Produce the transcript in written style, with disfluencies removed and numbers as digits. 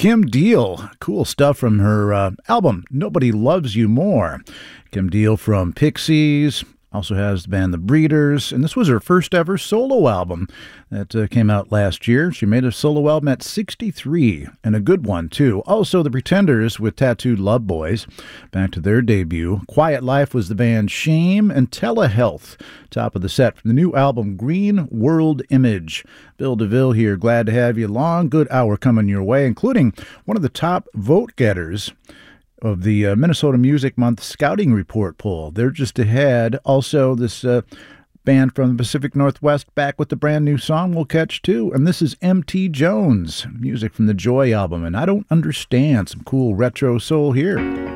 Kim Deal. Cool stuff from her album, Nobody Loves You More. Kim Deal from Pixies. Also has the band The Breeders, and this was her first ever solo album that came out last year. She made a solo album at 63, and a good one, too. Also, The Pretenders with Tattooed Love Boys, back to their debut. Quiet Life was the band Shame, and Telehealth, top of the set from the new album Green World Image. Bill DeVille here, glad to have you along. Good hour coming your way, including one of the top vote-getters of the Minnesota Music Month Scouting Report poll. They're just ahead. Also, this band from the Pacific Northwest back with the brand new song we'll catch too. And this is M.T. Jones, music from the Joy album. And I Don't Understand, some cool retro soul here.